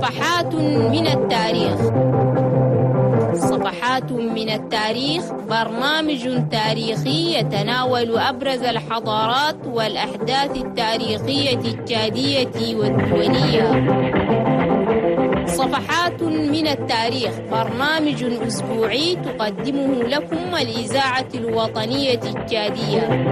صفحات من التاريخ. صفحات من التاريخ برنامج تاريخي يتناول أبرز الحضارات والأحداث التاريخية التشادية والدولية. صفحات من التاريخ برنامج أسبوعي تقدمه لكم الإذاعة الوطنية التشادية.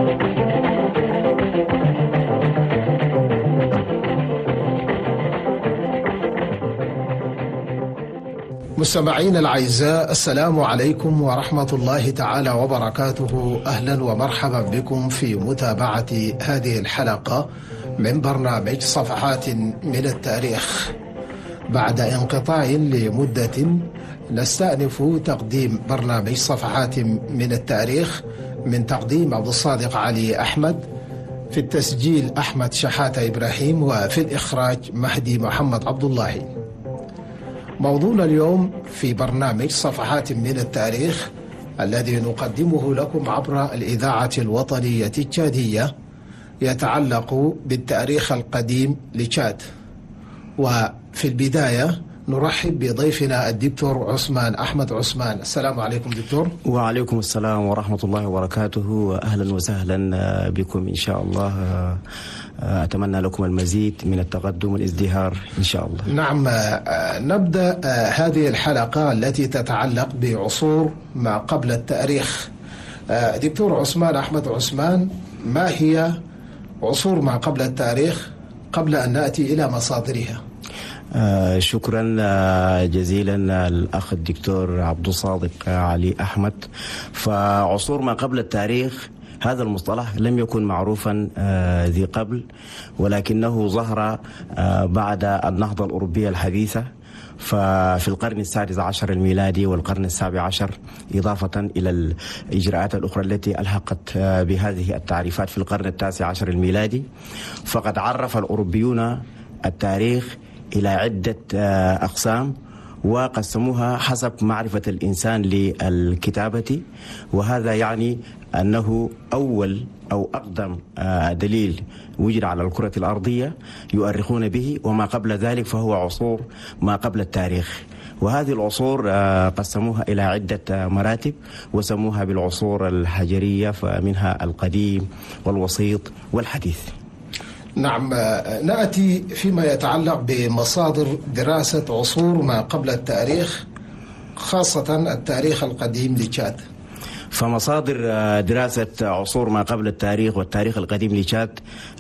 مستمعين الأعزاء، السلام عليكم ورحمة الله تعالى وبركاته. أهلا ومرحبا بكم في متابعة هذه الحلقة من برنامج صفحات من التاريخ. بعد انقطاع لمدة نستأنف تقديم برنامج صفحات من التاريخ من تقديم عبد الصادق علي أحمد، في التسجيل أحمد شحاتة إبراهيم، وفي الإخراج مهدي محمد عبد الله. موضوعنا اليوم في برنامج صفحات من التاريخ الذي نقدمه لكم عبر الإذاعة الوطنية التشادية يتعلق بالتاريخ القديم لتشاد. وفي البداية نرحب بضيفنا الدكتور عثمان أحمد عثمان. السلام عليكم دكتور. وعليكم السلام ورحمة الله وبركاته. أهلا وسهلا بكم إن شاء الله. أتمنى لكم المزيد من التقدم والازدهار إن شاء الله. نعم، نبدأ هذه الحلقة التي تتعلق بعصور ما قبل التاريخ. دكتور عثمان أحمد عثمان، ما هي عصور ما قبل التاريخ قبل أن نأتي إلى مصادرها؟ شكرا جزيلا الأخ الدكتور عبد الصادق علي أحمد. فعصور ما قبل التاريخ هذا المصطلح لم يكن معروفا ذي قبل، ولكنه ظهر بعد النهضة الأوروبية الحديثة ففي القرن السادس عشر الميلادي والقرن السابع عشر، إضافة إلى الإجراءات الأخرى التي ألحقت بهذه التعريفات في القرن التاسع عشر الميلادي. فقد عرف الأوروبيون التاريخ إلى عدة أقسام وقسموها حسب معرفة الإنسان للكتابة، وهذا يعني أنه أول أو أقدم دليل وجد على الكرة الأرضية يؤرخون به، وما قبل ذلك فهو عصور ما قبل التاريخ. وهذه العصور قسموها إلى عدة مراتب وسموها بالعصور الحجرية، فمنها القديم والوسيط والحديث. نعم، نأتي فيما يتعلق بمصادر دراسة عصور ما قبل التاريخ، خاصة التاريخ القديم لتشاد. فمصادر دراسة عصور ما قبل التاريخ والتاريخ القديم لتشاد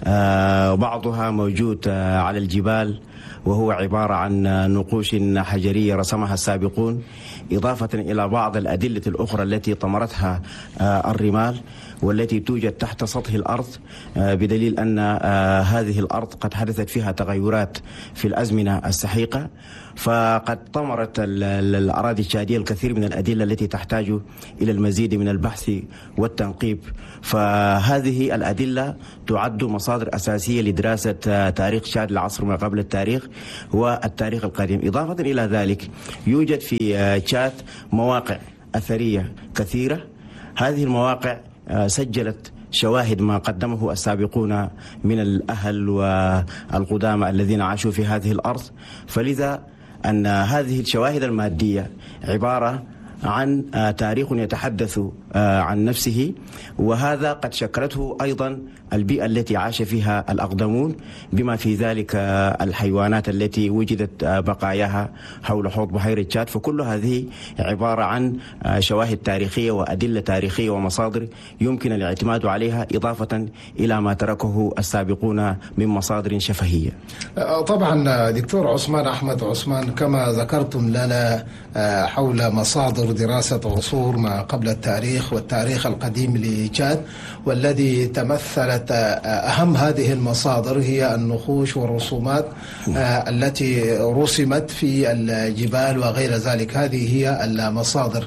بعضها موجود على الجبال، وهو عبارة عن نقوش حجرية رسمها السابقون، إضافة إلى بعض الأدلة الأخرى التي طمرتها الرمال والتي توجد تحت سطح الأرض، بدليل أن هذه الأرض قد حدثت فيها تغيرات في الأزمنة السحيقة، فقد طمرت الأراضي التشادية الكثير من الأدلة التي تحتاج إلى المزيد من البحث والتنقيب. فهذه الأدلة تعد مصادر أساسية لدراسة تاريخ تشاد لعصر ما قبل التاريخ والتاريخ القديم. إضافة إلى ذلك يوجد في تشاد مواقع أثرية كثيرة. هذه المواقع سجلت شواهد ما قدمه السابقون من الأهل والقدامى الذين عاشوا في هذه الأرض، فلذا أن هذه الشواهد المادية عبارة عن تاريخ يتحدث عن نفسه، وهذا قد شكلته أيضا البيئة التي عاش فيها الأقدمون، بما في ذلك الحيوانات التي وجدت بقاياها حول حوض بحيرة تشاد. فكل هذه عبارة عن شواهد تاريخية وأدلة تاريخية ومصادر يمكن الاعتماد عليها، إضافة إلى ما تركه السابقون من مصادر شفهية. طبعا دكتور عثمان أحمد عثمان، كما ذكرتم لنا حول مصادر دراسة عصور ما قبل التاريخ والتاريخ القديم لتشاد، والذي تمثلت أهم هذه المصادر هي النقوش والرسومات التي رسمت في الجبال وغير ذلك. هذه هي المصادر.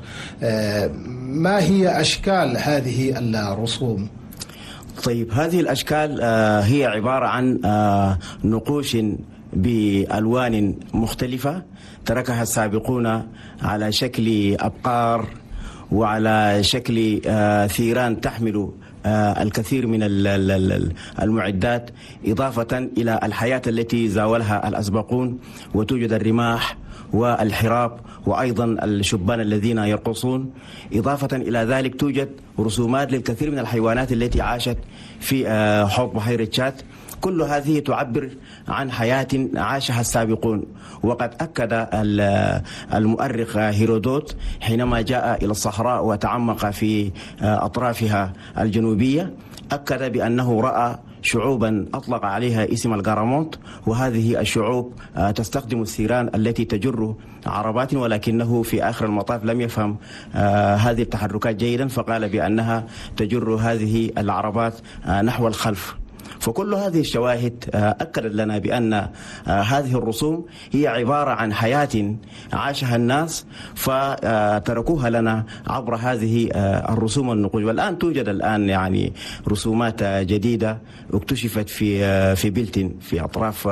ما هي أشكال هذه الرسوم؟ طيب، هذه الأشكال هي عبارة عن نقوش بألوان مختلفة تركها السابقون على شكل أبقار وعلى شكل ثيران تحمل الكثير من المعدات، إضافة إلى الحياة التي زاولها الأسبقون، وتوجد الرماح والحراب وأيضا الشبان الذين يرقصون. إضافة إلى ذلك توجد رسومات للكثير من الحيوانات التي عاشت في حوض بحيرة تشاد. كل هذه تعبر عن حياة عاشها السابقون. وقد أكد المؤرخ هيرودوت حينما جاء إلى الصحراء وتعمق في أطرافها الجنوبية، أكد بأنه رأى شعوبا أطلق عليها اسم الغرامونت، وهذه الشعوب تستخدم الثيران التي تجر عربات، ولكنه في آخر المطاف لم يفهم هذه التحركات جيدا، فقال بأنها تجر هذه العربات نحو الخلف. فكل هذه الشواهد أكدت لنا بأن هذه الرسوم هي عبارة عن حياة عاشها الناس فتركوها لنا عبر هذه الرسوم والنقوش. والآن توجد يعني رسومات جديدة اكتشفت في بلتن في أطراف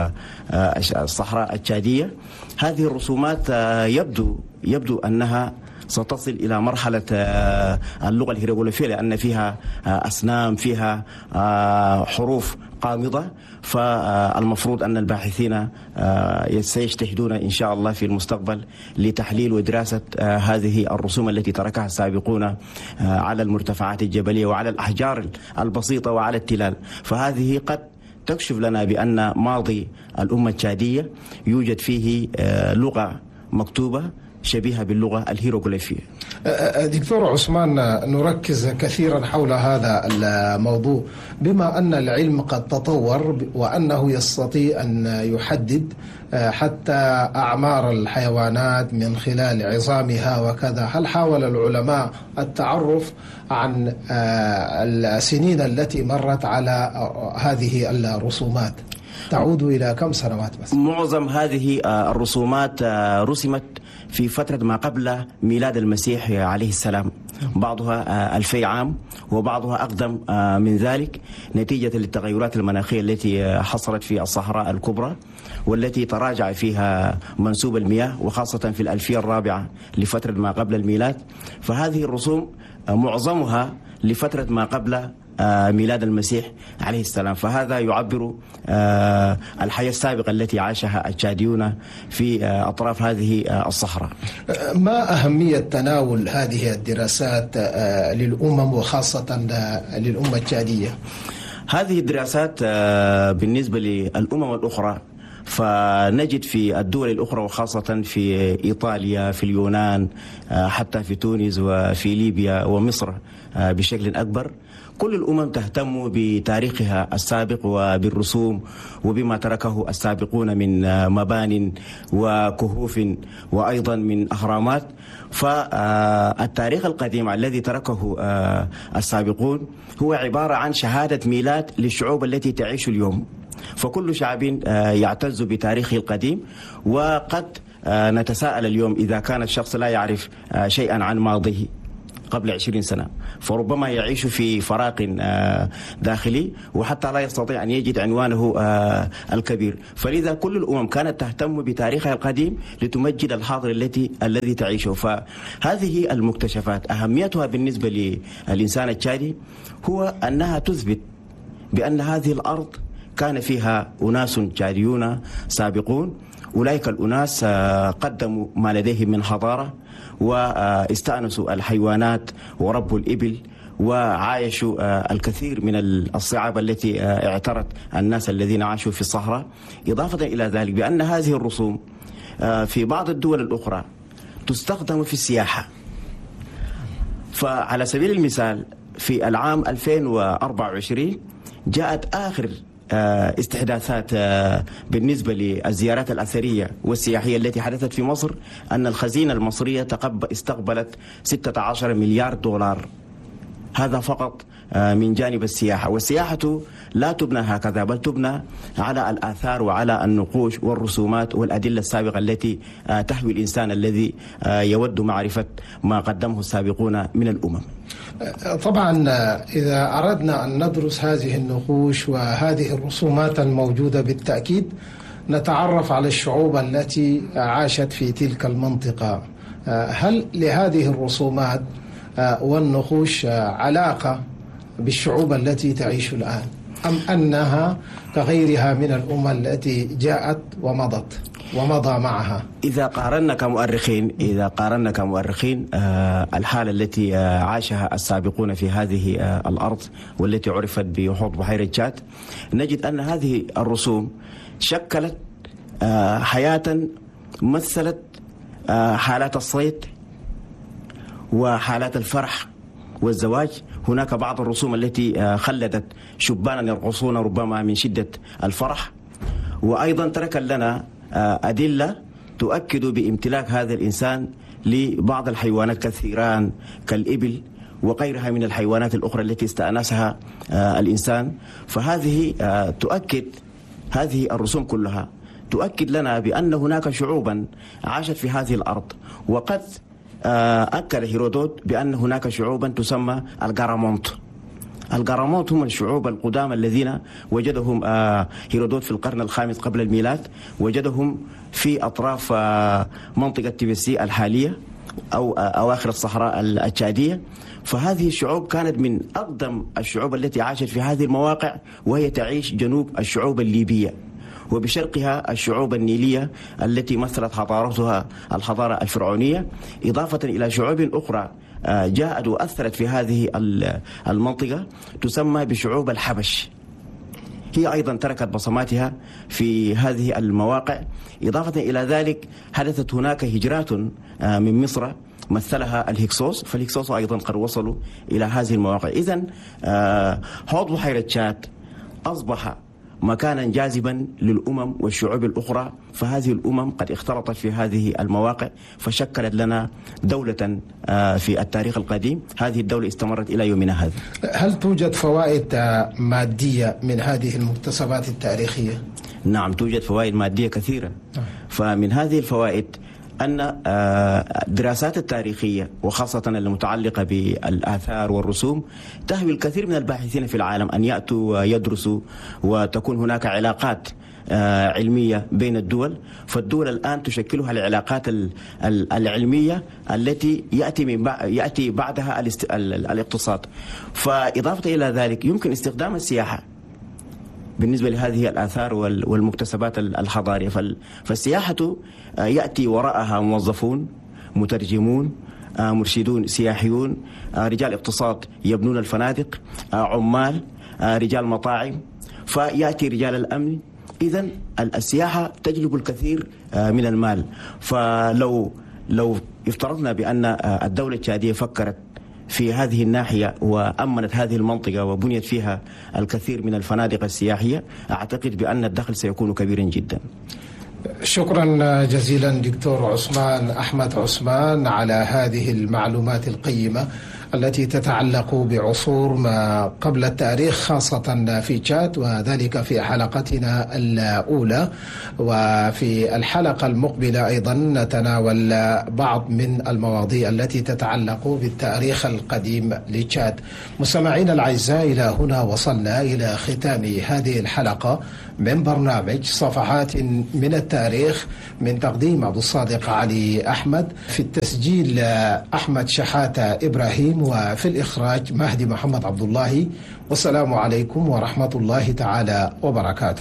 الصحراء التشادية. هذه الرسومات يبدو أنها ستصل إلى مرحلة اللغة الهيروغليفية، لأن فيها أسنام، فيها حروف قامضة. فالمفروض أن الباحثين سيجتهدون إن شاء الله في المستقبل لتحليل ودراسة هذه الرسوم التي تركها السابقون على المرتفعات الجبلية وعلى الأحجار البسيطة وعلى التلال. فهذه قد تكشف لنا بأن ماضي الأمة التشادية يوجد فيه لغة مكتوبة شبيهة باللغة الهيروغليفية. دكتور عثمان، نركز كثيرا حول هذا الموضوع بما أن العلم قد تطور وأنه يستطيع أن يحدد حتى أعمار الحيوانات من خلال عظامها وكذا. هل حاول العلماء التعرف عن السنين التي مرت على هذه الرسومات؟ تعود إلى كم سنوات مثلا؟ معظم هذه الرسومات رسمت في فترة ما قبل ميلاد المسيح عليه السلام، بعضها 2000 عام وبعضها أقدم من ذلك، نتيجة للتغيرات المناخية التي حصلت في الصحراء الكبرى والتي تراجع فيها منسوب المياه، وخاصة في الألفية الرابعة لفترة ما قبل الميلاد. فهذه الرسوم معظمها لفترة ما قبل ميلاد المسيح عليه السلام. فهذا يعبر الحياة السابقة التي عاشها التشاديون في أطراف هذه الصحراء. ما أهمية تناول هذه الدراسات للأمم وخاصة للأمة التشادية؟ هذه الدراسات بالنسبة للأمم الأخرى فنجد في الدول الأخرى وخاصة في إيطاليا، في اليونان، حتى في تونس وفي ليبيا ومصر بشكل أكبر، كل الأمم تهتم بتاريخها السابق وبالرسوم وبما تركه السابقون من مبان وكهوف وأيضا من أهرامات. فالتاريخ القديم الذي تركه السابقون هو عبارة عن شهادة ميلاد للشعوب التي تعيش اليوم. فكل شعب يعتز بتاريخه القديم، وقد نتساءل اليوم إذا كان الشخص لا يعرف شيئا عن ماضيه قبل 20 سنة، فربما يعيش في فراغ داخلي وحتى لا يستطيع أن يجد عنوانه الكبير. فلذا كل الأمم كانت تهتم بتاريخها القديم لتمجد الحاضر الذي تعيشه. فهذه المكتشفات أهميتها بالنسبة للإنسان التشادي هو أنها تثبت بأن هذه الأرض كان فيها أناس تشاديون سابقون. أولئك الأناس قدموا ما لديهم من حضارة، واستأنسوا الحيوانات وربوا الإبل وعايشوا الكثير من الصعاب التي اعترت الناس الذين عاشوا في الصحراء. إضافة إلى ذلك بأن هذه الرسوم في بعض الدول الأخرى تستخدم في السياحة. فعلى سبيل المثال في العام 2024 جاءت آخر استحداثات بالنسبة للزيارات الأثرية والسياحية التي حدثت في مصر، أن الخزينة المصرية استقبلت 16 مليار دولار. هذا فقط من جانب السياحة. والسياحة لا تبنى هكذا، بل تبنى على الآثار وعلى النقوش والرسومات والأدلة السابقة التي تحوي الإنسان الذي يود معرفة ما قدمه السابقون من الأمم. طبعا إذا أردنا أن ندرس هذه النقوش وهذه الرسومات الموجودة بالتأكيد نتعرف على الشعوب التي عاشت في تلك المنطقة. هل لهذه الرسومات والنقوش علاقة بالشعوب التي تعيش الآن، أم أنها كغيرها من الأمم التي جاءت ومضت ومضى معها؟ إذا قارنا كمؤرخين الحالة التي عاشها السابقون في هذه الأرض والتي عرفت بحوض بحيرة تشاد، نجد أن هذه الرسوم شكلت حياة مثلت حالات الصيد وحالات الفرح والزواج. هناك بعض الرسوم التي خلدت شبانا يرقصون ربما من شدة الفرح، وأيضا ترك لنا أدلة تؤكد بامتلاك هذا الإنسان لبعض الحيوانات كالثيران كالإبل وغيرها من الحيوانات الأخرى التي استأنسها الإنسان. فهذه تؤكد، هذه الرسوم كلها تؤكد لنا بأن هناك شعوبا عاشت في هذه الأرض. وقد أكد هيرودوت بأن هناك شعوبا تسمى الغرامونت. الغرامونت هم الشعوب القدامى الذين وجدهم هيرودوت في القرن الخامس قبل الميلاد، وجدهم في أطراف منطقة تبسي الحالية أو أواخر الصحراء التشادية. فهذه الشعوب كانت من أقدم الشعوب التي عاشت في هذه المواقع، وهي تعيش جنوب الشعوب الليبية وبشرقها الشعوب النيلية التي مثلت حضارتها الحضارة الفرعونية، إضافة إلى شعوب أخرى جاءت وأثرت في هذه المنطقة تسمى بشعوب الحبش. هي أيضا تركت بصماتها في هذه المواقع. إضافة إلى ذلك حدثت هناك هجرات من مصر مثلها الهكسوس، فالهكسوس أيضا قد وصلوا إلى هذه المواقع. إذن حوض بحيرة تشاد أصبح مكانا جاذبا للأمم والشعوب الأخرى، فهذه الأمم قد اختلطت في هذه المواقع فشكلت لنا دولة في التاريخ القديم. هذه الدولة استمرت إلى يومنا هذا. هل توجد فوائد مادية من هذه المكتسبات التاريخية؟ نعم، توجد فوائد مادية كثيرة. فمن هذه الفوائد أن الدراسات التاريخية وخاصة المتعلقة بالآثار والرسوم تهوي الكثير من الباحثين في العالم أن يأتوا يدرسوا، وتكون هناك علاقات علمية بين الدول. فالدول الآن تشكلها العلاقات العلمية التي يأتي بعدها الاقتصاد. فإضافة إلى ذلك يمكن استخدام السياحة بالنسبة لهذه الآثار والمكتسبات الحضارية. فالسياحة يأتي وراءها موظفون، مترجمون، مرشدون سياحيون، رجال اقتصاد يبنون الفنادق، عمال، رجال مطاعم، فيأتي رجال الأمن. إذن السياحة تجلب الكثير من المال. فلو افترضنا بأن الدولة التشادية فكرت في هذه الناحية وأمنت هذه المنطقة وبنيت فيها الكثير من الفنادق السياحية، أعتقد بأن الدخل سيكون كبيرا جدا. شكرا جزيلا دكتور عثمان أحمد عثمان على هذه المعلومات القيمة التي تتعلق بعصور ما قبل التاريخ خاصة في تشاد، وذلك في حلقتنا الأولى. وفي الحلقة المقبلة أيضا نتناول بعض من المواضيع التي تتعلق بالتاريخ القديم لتشاد. مستمعينا الأعزاء، إلى هنا وصلنا إلى ختام هذه الحلقة من برنامج صفحات من التاريخ، من تقديم أبو الصادق علي أحمد، في التسجيل أحمد شحاتة إبراهيم، وفي الإخراج مهدي محمد عبد الله. والسلام عليكم ورحمة الله تعالى وبركاته.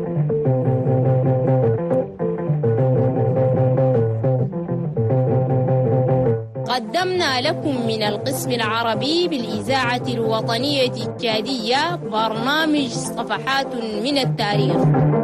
قدمنا لكم من القسم العربي بالإذاعة الوطنية التشادية برنامج صفحات من التاريخ.